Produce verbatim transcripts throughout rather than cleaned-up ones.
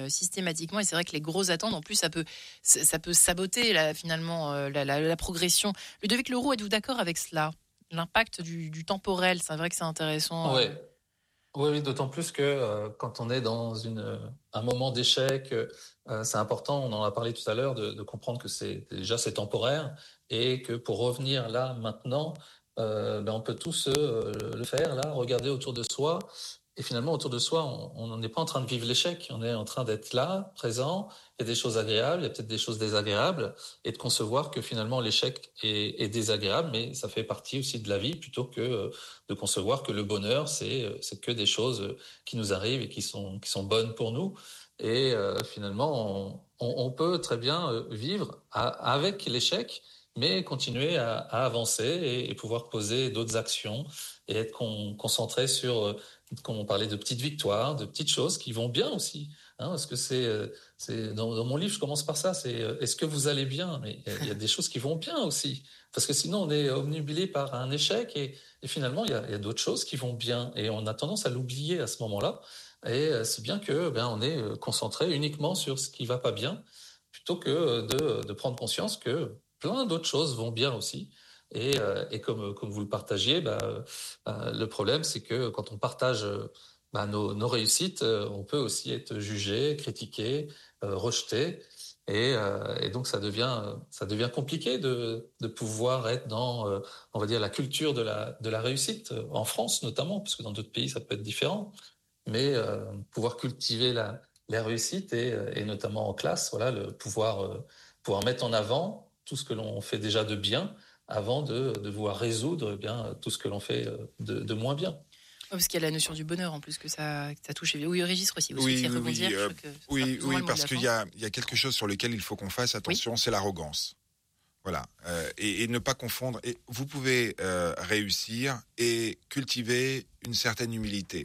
euh, systématiquement. Et c'est vrai que les grosses attentes, en plus, ça peut, ça peut saboter là, finalement euh, la, la, la progression. Ludovic Leroux, êtes-vous d'accord avec cela ? L'impact du, du temporel, c'est vrai que c'est intéressant. Ouais. Oui, oui, d'autant plus que euh, quand on est dans une, euh, un moment d'échec, euh, c'est important, on en a parlé tout à l'heure, de, de comprendre que c'est déjà c'est temporaire et que pour revenir là maintenant, euh, ben on peut tous euh, le faire là, regarder autour de soi. Et finalement, autour de soi, on n'est pas en train de vivre l'échec, on est en train d'être là, présent. Il y a des choses agréables, il y a peut-être des choses désagréables, et de concevoir que finalement l'échec est, est désagréable, mais ça fait partie aussi de la vie, plutôt que euh, de concevoir que le bonheur, c'est, c'est que des choses qui nous arrivent et qui sont, qui sont bonnes pour nous. Et euh, finalement, on, on, on peut très bien vivre à, avec l'échec, mais continuer à, à avancer et, et pouvoir poser d'autres actions et être con, concentré sur, euh, comme on parlait de petites victoires, de petites choses qui vont bien aussi. Hein, parce que c'est, c'est dans, dans mon livre, je commence par ça. C'est est-ce que vous allez bien ? Mais il y, y a des choses qui vont bien aussi, parce que sinon on est obnubilé par un échec et, et finalement il y a, il y a d'autres choses qui vont bien et on a tendance à l'oublier à ce moment-là. Et c'est bien que ben on est concentré uniquement sur ce qui va pas bien, plutôt que de, de prendre conscience que plein d'autres choses vont bien aussi. Et, euh, et comme, comme vous le partagiez, bah, euh, le problème, c'est que quand on partage bah, nos, nos réussites, euh, on peut aussi être jugé, critiqué, euh, rejeté. Et, euh, et donc, ça devient, ça devient compliqué de, de pouvoir être dans, euh, on va dire, la culture de la, de la réussite, en France notamment, parce que dans d'autres pays, ça peut être différent. Mais euh, pouvoir cultiver la, la réussite et, et notamment en classe, voilà, le pouvoir, euh, pouvoir mettre en avant tout ce que l'on fait déjà de bien, avant de, de vouloir résoudre eh bien, tout ce que l'on fait de, de moins bien. Oh, parce qu'il y a la notion du bonheur en plus que ça, que ça touche. Oui, Régis aussi, vous oui, souhaitiez oui, rebondir. oui, euh, oui, oui parce qu'il y a, il y a quelque chose sur lequel il faut qu'on fasse attention, oui. C'est l'arrogance. Voilà, euh, et, et ne pas confondre. Et vous pouvez euh, réussir et cultiver une certaine humilité.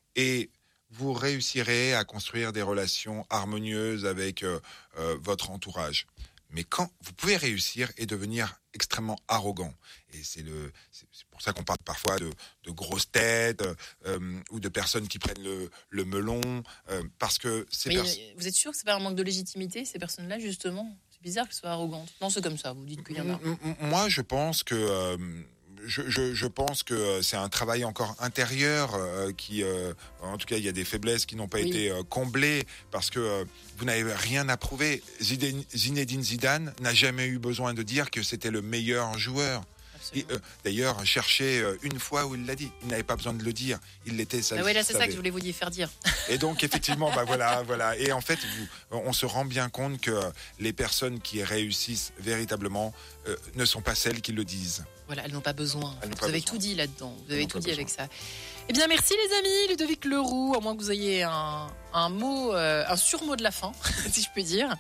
Et vous réussirez à construire des relations harmonieuses avec euh, euh, votre entourage. Mais quand vous pouvez réussir et devenir extrêmement arrogant, et c'est le, c'est pour ça qu'on parle parfois de, de grosses têtes euh, ou de personnes qui prennent le, le melon, euh, parce que c'est. Mais pers- vous êtes sûr que c'est pas un manque de légitimité, ces personnes-là justement ? C'est bizarre qu'elles soient arrogantes. Non, c'est comme ça. Vous dites qu'il y en a. Moi, je pense que. Euh, Je, je, je pense que c'est un travail encore intérieur euh, qui, euh, en tout cas, il y a des faiblesses qui n'ont pas oui. été euh, comblées parce que euh, vous n'avez rien à prouver. Zidane, Zinedine Zidane n'a jamais eu besoin de dire que c'était le meilleur joueur. Et, euh, d'ailleurs, cherchez euh, une fois où il l'a dit. Il n'avait pas besoin de le dire. Il l'était. Ça. Ah oui, là, c'est ça que je voulais vous faire dire. Et donc, effectivement, bah voilà, voilà. Et en fait, vous, on se rend bien compte que les personnes qui réussissent véritablement euh, ne sont pas celles qui le disent. Voilà, elles n'ont pas besoin. Elles n'ont vous pas avez besoin. tout dit là-dedans. Vous avez elles tout dit besoin. avec ça. Eh bien, merci les amis. Ludovic Leroux, à moins que vous ayez un, un mot, euh, un surmot de la fin, si je puis dire.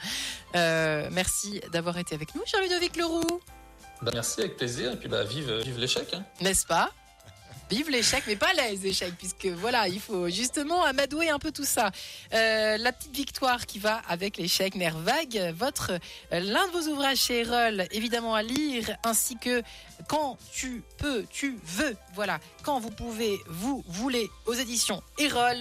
Euh, merci d'avoir été avec nous, cher Ludovic Leroux. Ben merci, avec plaisir. Et puis, bah, vive, vive l'échec. Hein. N'est-ce pas ? Vive l'échec, mais pas les échecs, puisque voilà, il faut justement amadouer un peu tout ça. Euh, la petite victoire qui va avec l'échec, Nerf Vague, votre, euh, l'un de vos ouvrages chez Erol, évidemment à lire, ainsi que Quand tu peux, tu veux, voilà, quand vous pouvez, vous voulez, aux éditions Erol,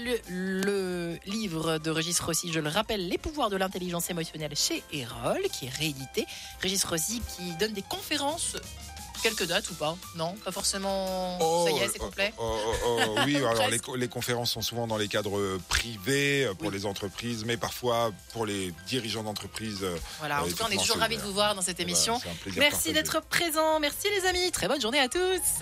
le livre de Régis Rossi, je le rappelle, Les pouvoirs de l'intelligence émotionnelle chez Erol, qui est réédité. Régis Rossi qui donne des conférences. Quelques dates ou pas ? Non, pas forcément. Oh, ça y est, c'est complet. Oh, oh, oh, oh, oui, alors les, les conférences sont souvent dans les cadres privés pour oui. les entreprises, mais parfois pour les dirigeants d'entreprises. Voilà, en tout cas, on est toujours ravis de vous voir dans cette émission. Bah, merci d'être présents. Merci les amis. Très bonne journée à tous.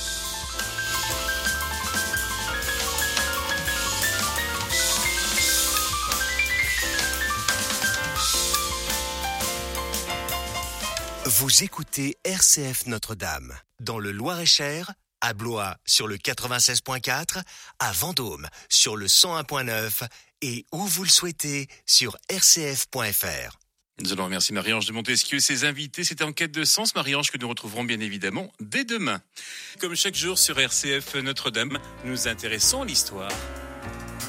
Vous écoutez R C F Notre-Dame, dans le Loir-et-Cher, à Blois sur le quatre-vingt-seize virgule quatre, à Vendôme sur le cent un virgule neuf et où vous le souhaitez sur r c f point f r. Nous allons remercier Marie-Ange de Montesquieu et ses invités. C'était En quête de sens, Marie-Ange, que nous retrouverons bien évidemment dès demain. Comme chaque jour sur R C F Notre-Dame, nous intéressons à l'histoire.